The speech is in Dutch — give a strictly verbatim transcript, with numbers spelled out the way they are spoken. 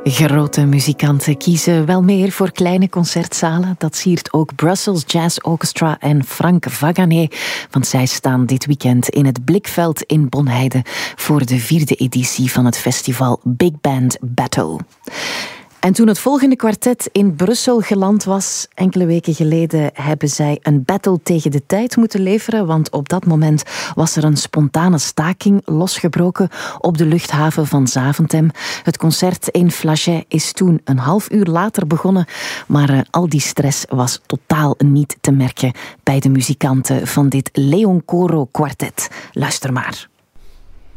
Grote muzikanten kiezen wel meer voor kleine concertzalen. Dat siert ook Brussels Jazz Orchestra en Frank Vagané. Want zij staan dit weekend in het Blikveld in Bonheide voor de vierde editie van het festival Big Band Battle. En toen het volgende kwartet in Brussel geland was, enkele weken geleden, hebben zij een battle tegen de tijd moeten leveren, want op dat moment was er een spontane staking losgebroken op de luchthaven van Zaventem. Het concert in Flagey is toen een half uur later begonnen, maar uh, al die stress was totaal niet te merken bij de muzikanten van dit Leon Coro kwartet. Luister maar.